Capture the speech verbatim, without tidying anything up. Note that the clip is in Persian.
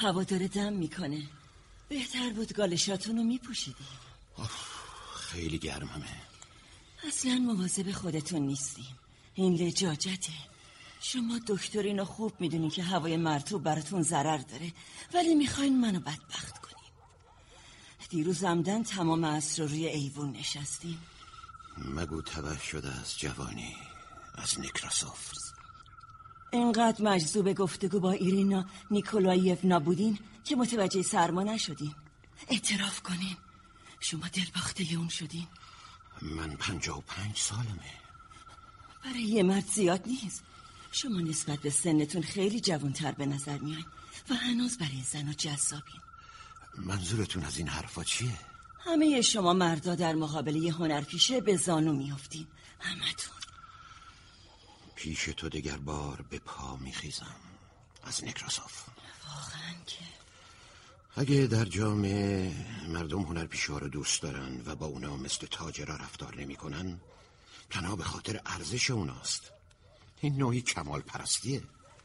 هوا داره دم میکنه. بهتر بود گالشاتون رو میپوشیدیم. خیلی گرممه. اصلا مواظب خودتون نیستیم. این لجاجته. شما دکترین رو خوب میدونین که هوای مرطوب براتون ضرر داره، ولی میخواین منو بدبخت کنین. دیروز عمدن تمام عصر رو روی ایوون نشستیم. مگو تبه شده از جوانی، از نیکراسوف. اینقدر مجذوب گفتگو با ایرینا نیکولاییونا بودین که متوجه سرما نشدین. اعتراف کنین شما دلباخته اون شدین. من پنجاه و پنج سالمه. برای یه مرد زیاد نیست. شما نسبت به سنتون خیلی جوانتر به نظر میاین و هنوز برای زن و جذابین. منظورتون از این حرفا چیه؟ همه شما مردا در مقابل یه هنرپیشه به زانو میافتین. همتون. پیش تو دگر بار به پا میخیزم از نیکراسوف. واقعا که اگه در جامعه مردم هنرپیشه ها رو دوست دارن و با اونا مثل تاجرها رفتار نمی کنن، تنها به خاطر ارزش اوناست. این نوعی کمال پرستیه.